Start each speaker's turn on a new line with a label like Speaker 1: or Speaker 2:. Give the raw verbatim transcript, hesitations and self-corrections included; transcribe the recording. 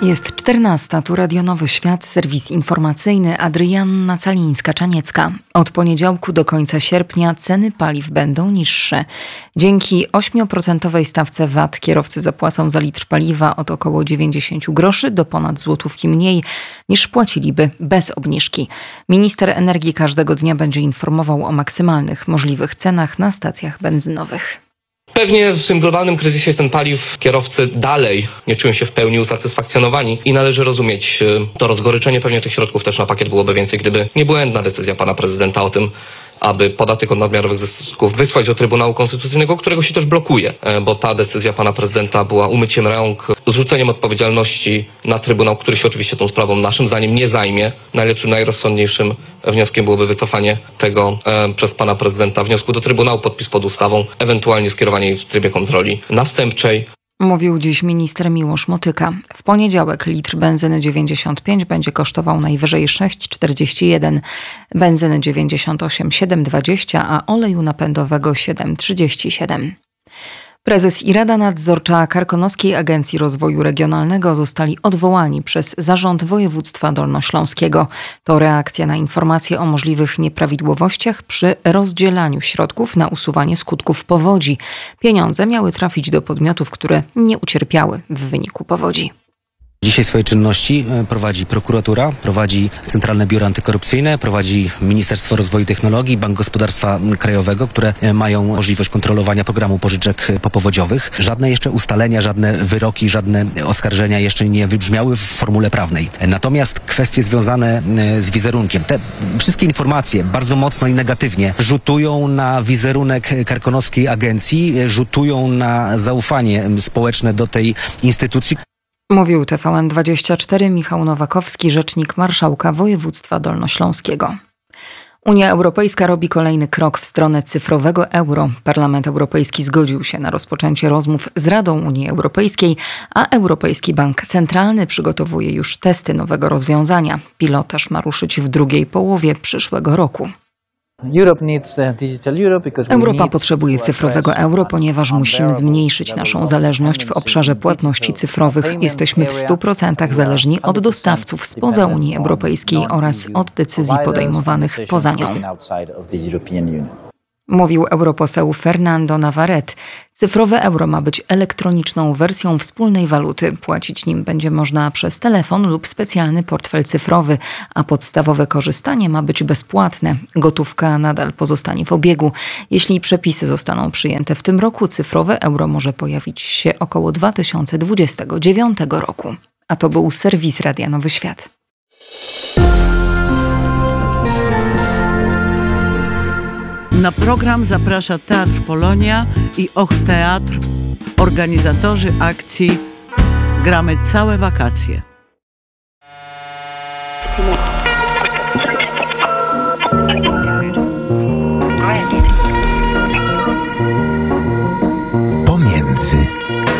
Speaker 1: Jest czternasta, tu Radio Nowy Świat, serwis informacyjny, Adrianna Calińska-Czaniecka. Od poniedziałku do końca sierpnia ceny paliw będą niższe. Dzięki ośmioprocentowej stawce V A T kierowcy zapłacą za litr paliwa od około dziewięćdziesiąt groszy do ponad złotówki mniej niż płaciliby bez obniżki. Minister energii każdego dnia będzie informował o maksymalnych możliwych cenach na stacjach benzynowych.
Speaker 2: Pewnie w tym globalnym kryzysie ten paliw kierowcy dalej nie czują się w pełni usatysfakcjonowani i należy rozumieć to rozgoryczenie. Pewnie tych środków też na pakiet byłoby więcej, gdyby nie błędna decyzja pana prezydenta o tym, aby podatek od nadmiarowych zysków wysłać do Trybunału Konstytucyjnego, którego się też blokuje, bo ta decyzja pana prezydenta była umyciem rąk, zrzuceniem odpowiedzialności na Trybunał, który się oczywiście tą sprawą naszym zdaniem nie zajmie. Najlepszym, najrozsądniejszym wnioskiem byłoby wycofanie tego e, przez pana prezydenta wniosku do Trybunału, podpis pod ustawą, ewentualnie skierowanie jej w trybie kontroli następczej.
Speaker 1: Mówił dziś minister Miłosz Motyka. W poniedziałek litr benzyny dziewięćdziesiąt pięć będzie kosztował najwyżej sześć czterdzieści jeden, benzyny dziewięćdziesiąt osiem siedem dwadzieścia, a oleju napędowego siedem trzydzieści siedem. Prezes i Rada Nadzorcza Karkonoskiej Agencji Rozwoju Regionalnego zostali odwołani przez Zarząd Województwa Dolnośląskiego. To reakcja na informacje o możliwych nieprawidłowościach przy rozdzielaniu środków na usuwanie skutków powodzi. Pieniądze miały trafić do podmiotów, które nie ucierpiały w wyniku powodzi.
Speaker 3: Dzisiaj swoje czynności prowadzi prokuratura, prowadzi Centralne Biuro Antykorupcyjne, prowadzi Ministerstwo Rozwoju i Technologii, Bank Gospodarstwa Krajowego, które mają możliwość kontrolowania programu pożyczek popowodziowych. Żadne jeszcze ustalenia, żadne wyroki, żadne oskarżenia jeszcze nie wybrzmiały w formule prawnej. Natomiast kwestie związane z wizerunkiem, te wszystkie informacje bardzo mocno i negatywnie rzutują na wizerunek Karkonoskiej Agencji, rzutują na zaufanie społeczne do tej instytucji.
Speaker 1: Mówił T V N dwadzieścia cztery Michał Nowakowski, rzecznik marszałka województwa dolnośląskiego. Unia Europejska robi kolejny krok w stronę cyfrowego euro. Parlament Europejski zgodził się na rozpoczęcie rozmów z Radą Unii Europejskiej, a Europejski Bank Centralny przygotowuje już testy nowego rozwiązania. Pilotaż ma ruszyć w drugiej połowie przyszłego roku. Europa potrzebuje cyfrowego euro, ponieważ musimy zmniejszyć naszą zależność w obszarze płatności cyfrowych. Jesteśmy w stu procentach zależni od dostawców spoza Unii Europejskiej oraz od decyzji podejmowanych poza nią. Mówił europoseł Fernando Navarrete. Cyfrowe euro ma być elektroniczną wersją wspólnej waluty. Płacić nim będzie można przez telefon lub specjalny portfel cyfrowy, a podstawowe korzystanie ma być bezpłatne. Gotówka nadal pozostanie w obiegu. Jeśli przepisy zostaną przyjęte w tym roku, cyfrowe euro może pojawić się około dwa tysiące dwudziestego dziewiątego roku. A to był serwis Radia Nowy Świat.
Speaker 4: Na program zaprasza Teatr Polonia i Och Teatr, organizatorzy akcji Gramy całe wakacje.